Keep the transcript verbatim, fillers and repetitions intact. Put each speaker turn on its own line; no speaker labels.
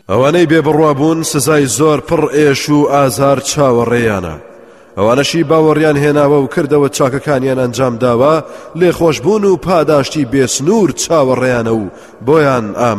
ئەوانەی بێبڕوابوون سزای زۆر پڕ ئێش و ئازار چاوەڕێیانە. ئەوانەشی باوەڕیان هێناوە و کردەوە چاکەکانیان ئەنجام داوە لێخۆشبوون و پاداشتی بێسنوور چاوەڕێیانە و بۆیان ئام